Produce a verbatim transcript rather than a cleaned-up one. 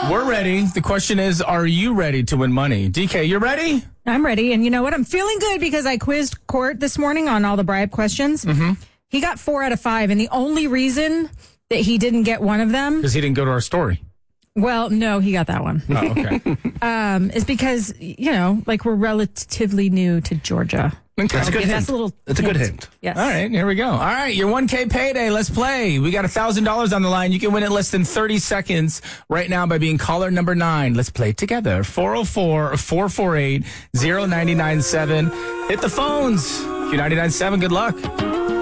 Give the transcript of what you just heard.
We're ready. The question is, are you ready to win money? D K, you ready? I'm ready. And you know what? I'm feeling good because I quizzed Court this morning on all the bribe questions. Mm-hmm. He got four out of five. And the only reason that he didn't get one of them... Because he didn't go to our story. Well, no, he got that one. Oh, okay. um, is because, you know, like we're relatively new to Georgia. Okay. That's a good Okay, hint. that's a little That's a good hint. hint. Yes. All right, here we go. All right, your one K payday. Let's play. We got one thousand dollars on the line. You can win it less than thirty seconds right now by being caller number nine. Let's play together. four oh four, four four eight, oh nine nine seven. Hit the phones. Q ninety-nine point seven, good luck.